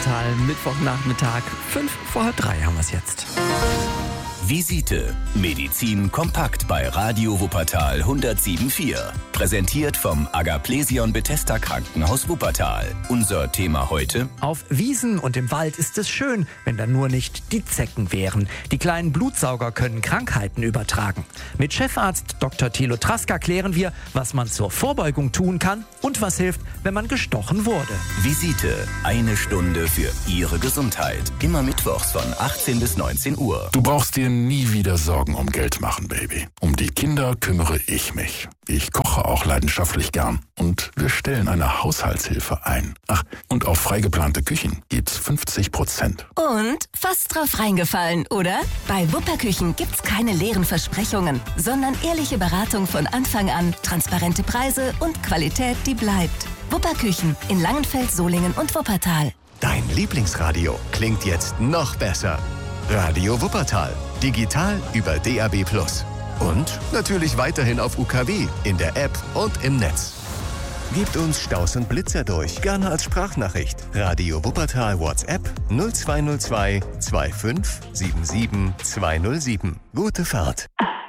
Wuppertal, Mittwochnachmittag, 3:05 haben wir es jetzt. Visite. Medizin kompakt bei Radio Wuppertal 107.4. Präsentiert vom Agaplesion Bethesda Krankenhaus Wuppertal. Unser Thema heute: Auf Wiesen und im Wald ist es schön, wenn da nur nicht die Zecken wären. Die kleinen Blutsauger können Krankheiten übertragen. Mit Chefarzt Dr. Thilo Traska klären wir, was man zur Vorbeugung tun kann und was hilft, wenn man gestochen wurde. Visite. Eine Stunde für Ihre Gesundheit. Immer mittwochs von 18 bis 19 Uhr. Du brauchst dir nie wieder Sorgen um Geld machen, Baby. Um die Kinder kümmere ich mich. Ich koche auch leidenschaftlich gern. Und wir stellen eine Haushaltshilfe ein. Ach, und auf freigeplante Küchen gibt's 50%. Und fast drauf reingefallen, oder? Bei Wupperküchen gibt's keine leeren Versprechungen, sondern ehrliche Beratung von Anfang an, transparente Preise und Qualität, die bleibt. Wupperküchen in Langenfeld, Solingen und Wuppertal. Dein Lieblingsradio klingt jetzt noch besser. Radio Wuppertal. Digital über DAB+. Und natürlich weiterhin auf UKW, in der App und im Netz. Gebt uns Staus und Blitzer durch, gerne als Sprachnachricht. Radio Wuppertal WhatsApp 0202 25 77 207. Gute Fahrt.